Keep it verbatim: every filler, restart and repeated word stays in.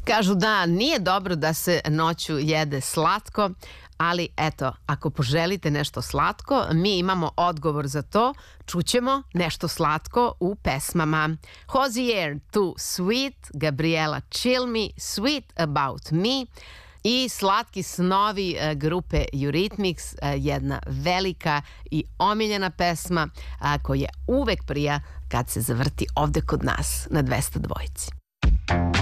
Kažu da nije dobro da se noću jede slatko, ali eto, ako poželite nešto slatko, mi imamo odgovor za to. Čućemo nešto slatko u pesmama. Hozier, Too Sweet, Gabriela Chill Me, Sweet About Me i Slatki snovi grupe Eurythmics, jedna velika i omiljena pesma koja uvek prija kad se zavrti ovde kod nas na dvesta dva.